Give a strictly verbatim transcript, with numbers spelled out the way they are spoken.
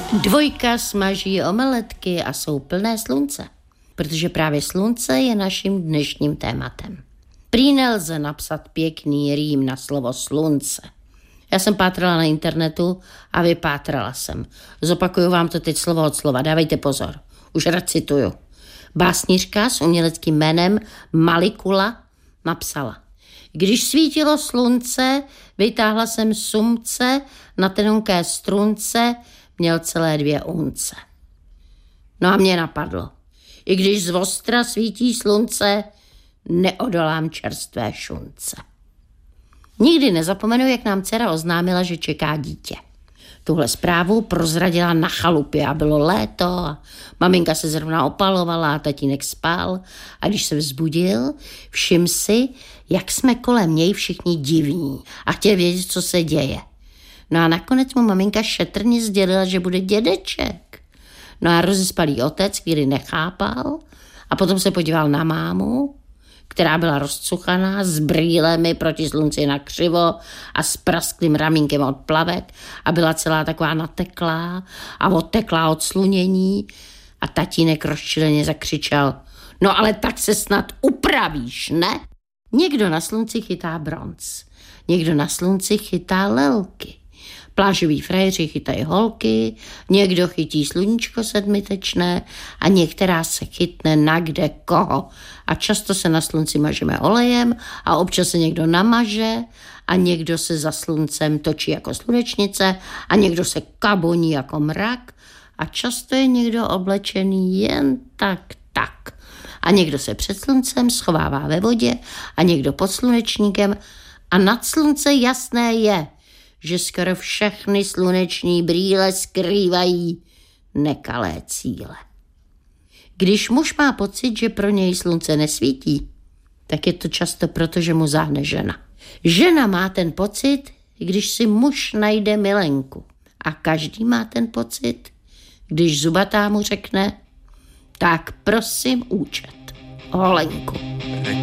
Dvojka smaží omeletky a jsou plné slunce, protože právě slunce je naším dnešním tématem. Prý nelze napsat pěkný rým na slovo slunce. Já jsem pátrala na internetu a vypátrala jsem. Zopakuju vám to teď slovo od slova, dávejte pozor. Už recituju. Básnířka s uměleckým jménem Malikula napsala: Když svítilo slunce, vytáhla jsem sumce, na tenonké strunce měl celé dvě unce. No a mě napadlo. I když z ostra svítí slunce, neodolám čerstvé šunce. Nikdy nezapomenu, jak nám dcera oznámila, že čeká dítě. Tuhle zprávu prozradila na chalupě a bylo léto a maminka se zrovna opalovala a tatínek spal a když se vzbudil, všim si, jak jsme kolem něj všichni divní a chtěl vědět, co se děje. No a nakonec mu maminka šetrně sdělila, že bude dědeček. No a rozespalý otec chvíli nechápal a potom se podíval na mámu, která byla rozcuchaná, s brýlemi proti slunci na křivo a s prasklým ramínkem od plavek a byla celá taková nateklá a odteklá od slunění a tatínek rozčileně zakřičel: No ale tak se snad upravíš, ne? Někdo na slunci chytá bronz, někdo na slunci chytá lelky. Plážoví frajeři chytají holky, někdo chytí sluníčko sedmitečné a některá se chytne na kde koho. A často se na slunci mažeme olejem a občas se někdo namaže a někdo se za sluncem točí jako slunečnice a někdo se kaboní jako mrak a často je někdo oblečený jen tak tak. A někdo se před sluncem schovává ve vodě a někdo pod slunečníkem a nad slunce jasné je, že skoro všechny sluneční brýle skrývají nekalé cíle. Když muž má pocit, že pro něj slunce nesvítí, tak je to často proto, že mu záhne žena. Žena má ten pocit, když si muž najde milenku. A každý má ten pocit, když zubatá mu řekne: Tak prosím účet, holenku.